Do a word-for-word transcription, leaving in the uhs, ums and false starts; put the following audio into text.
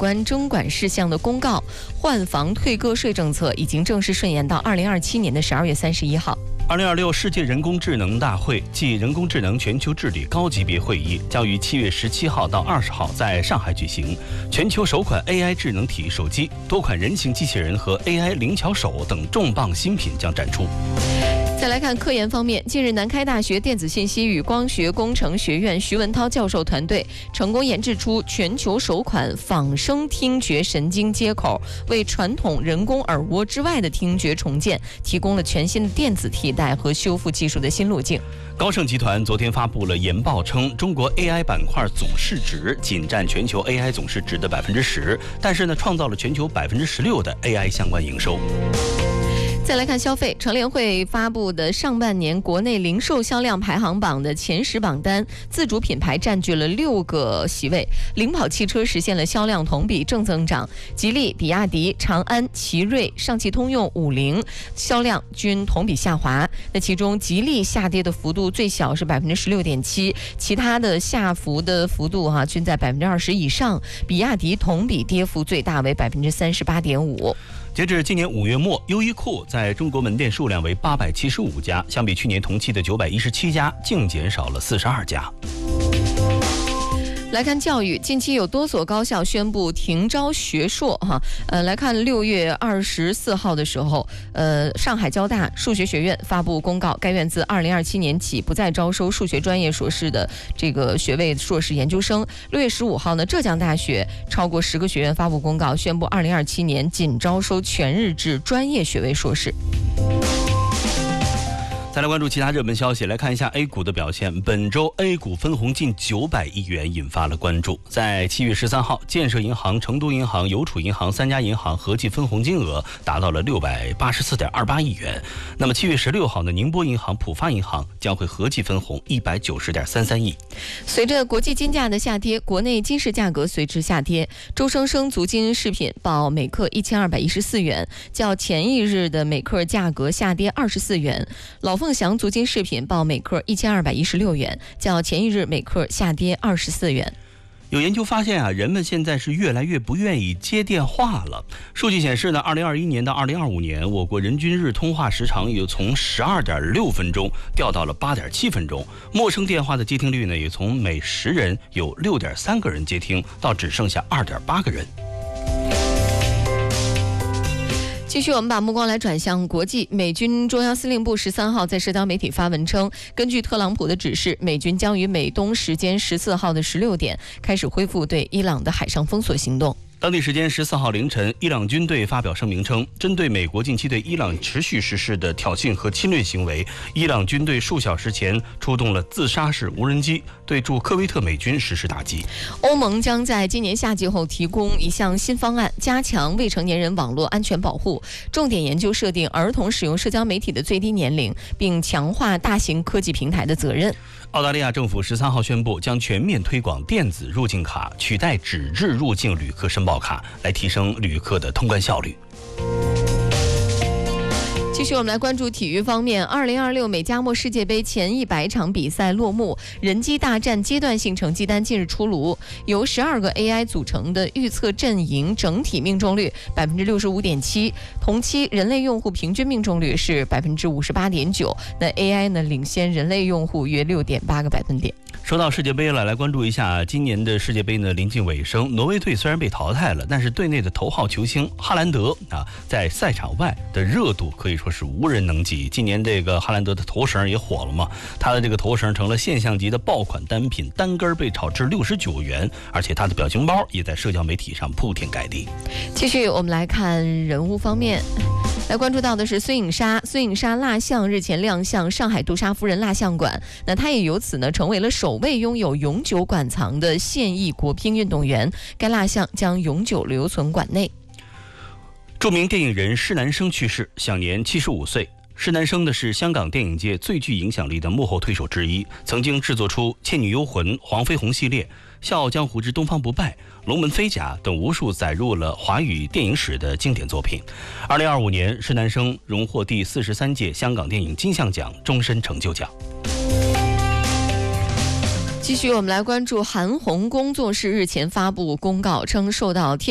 关征管事项的公告，换房退个税政策已经正式顺延到二零二七年的十二月三十一号。 二零二六世界人工智能大会暨人工智能全球治理高级别会议将于七月十七号到二十号在上海举行。全球首款 A I 智能体手机、多款人形机器人和 A I 灵巧手等重磅新品将展出。 再来看科研方面，近日南开大学电子信息与光学工程学院徐文涛教授团队成功研制出全球首款仿生听觉神经接口，为传统人工耳蜗之外的听觉重建提供了全新的电子替代和修复技术的新路径。 高盛集团昨天发布了研报称，中国 A I 板块总市值仅占全球 A I 总市值的百分之十，但是呢，创造了全球百分之十六的 A I 相关营收。 再来看消费，乘联会发布的上半年国内零售销量排行榜的前十榜单，自主品牌占据了六个席位，领跑汽车实现了销量同比正增长，吉利、比亚迪、长安、奇瑞、上汽通用、五菱销量均同比下滑。那其中吉利下跌的幅度最小是百分之十六点七，其他的下幅的幅度哈、啊、均在百分之二十以上，比亚迪同比跌幅最大为百分之三十八点五。 截至今年五月末，优衣库在中国门店数量为八百七十五家，相比去年同期的九百一十七家，净减少了四十二家。 来看教育，近期有多所高校宣布停招学硕哈。呃，来看六月二十四号的时候，呃，上海交大数学学院发布公告，该院自二零二七年起不再招收数学专业硕士的这个学位硕士研究生。六月十五号呢，浙江大学超过十个学院发布公告，宣布二零二七年仅招收全日制专业学位硕士。 再来关注其他热门消息，来看一下 A 股的表现。本周 A 股分红近九百亿元，引发了关注。在七月十三号，建设银行、成都银行、邮储银行三家银行合计分红金额达到了六百八十四点二八亿元。那么七月十六号呢，宁波银行、浦发银行将会合计分红一百九十点三三亿。 随着国际金价的下跌，国内金市价格随之下跌。周生生足金饰品报每克一千二百一十四元，较前一日的每克价格下跌二十四元。老凤祥足金饰品报每克一千二百一十六元，较前一日每克下跌二十四元。 有研究发现啊，人们现在是越来越不愿意接电话了。数据显示呢，二零二一年到二零二五年，我国人均日通话时长也从十二点六分钟掉到了八点七分钟。陌生电话的接听率呢，也从每十人有六点三个人接听，到只剩下二点八个人。 继续，我们把目光来转向国际。美军中央司令部十三号在社交媒体发文称，根据特朗普的指示，美军将于美东时间十四号的十六点开始恢复对伊朗的海上封锁行动。 当地时间十四号凌晨，伊朗军队发表声明称，针对美国近期对伊朗持续实施的挑衅和侵略行为，伊朗军队数小时前出动了自杀式无人机，对驻科威特美军实施打击。 欧盟将在今年夏季后提供一项新方案，加强未成年人网络安全保护，重点研究设定儿童使用社交媒体的最低年龄，并强化大型科技平台的责任。 澳大利亚政府十三号宣布，将全面推广电子入境卡，取代纸质入境旅客申报卡，来提升旅客的通关效率。 继续，我们来关注体育方面。二零二六美加墨世界杯前一百场比赛落幕，人机大战阶段性成绩单近日出炉，由十二个 A I 组成的预测阵营整体命中率百分之六十五点七，同期人类用户平均命中率是百分之五十八点九。那 A I 呢，领先人类用户约六点八个百分点。 说到世界杯了，来关注一下今年的世界杯呢，临近尾声。挪威队虽然被淘汰了，但是队内的头号球星哈兰德啊，在赛场外的热度可以说是无人能及。今年这个哈兰德的头绳也火了嘛，他的这个头绳成了现象级的爆款单品，单根被炒至六十九元，而且他的表情包也在社交媒体上铺天盖地。 继续，我们来看人物方面。来关注到的是孙颖莎，孙颖莎蜡像日前亮相上海杜莎夫人蜡像馆，那她也由此呢成为了首位拥有永久馆藏的现役国乒运动员，该蜡像将永久留存馆内。 著名电影人施南生去世，享年七十五岁。施南生呢是香港电影界最具影响力的幕后推手之一，曾经制作出《倩女幽魂》、《黄飞鸿》系列、《笑傲江湖之东方不败》、《龙门飞甲》等无数载入了华语电影史的经典作品。二零二五年，施南生荣获第四十三届香港电影金像奖终身成就奖。 继续，我们来关注韩红工作室日前发布公告称，受到天